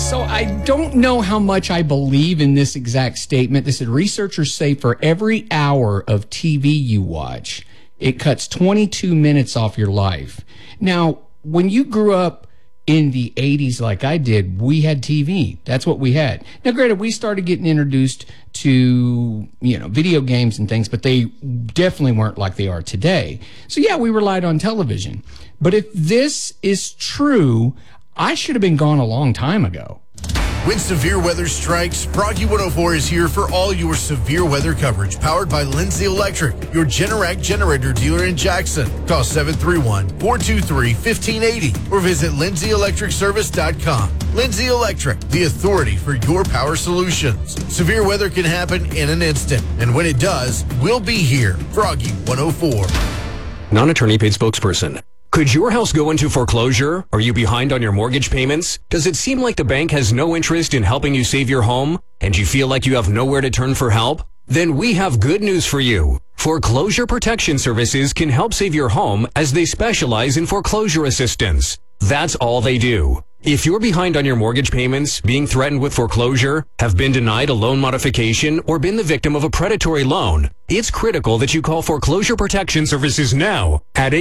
So I don't know how much I believe in this exact statement. They said researchers say for every hour of TV you watch, it cuts 22 minutes off your life. Now, when you grew up in the 80s like I did, we had TV. That's what we had. Now, granted, we started getting introduced to, video games and things, but they definitely weren't like they are today. So, yeah, we relied on television. But if this is true, I should have been gone a long time ago. When severe weather strikes, Froggy 104 is here for all your severe weather coverage. Powered by Lindsay Electric, your Generac generator dealer in Jackson. Call 731-423-1580 or visit lindsayelectricservice.com. Lindsay Electric, the authority for your power solutions. Severe weather can happen in an instant, and when it does, we'll be here. Froggy 104. Non-attorney paid spokesperson. Could your house go into foreclosure? Are you behind on your mortgage payments? Does it seem like the bank has no interest in helping you save your home? And you feel like you have nowhere to turn for help? Then we have good news for you. Foreclosure Protection Services can help save your home as they specialize in foreclosure assistance. That's all they do. If you're behind on your mortgage payments, being threatened with foreclosure, have been denied a loan modification, or been the victim of a predatory loan, it's critical that you call Foreclosure Protection Services now at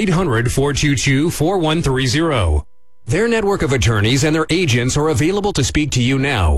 800-422-4130. Their network of attorneys and their agents are available to speak to you now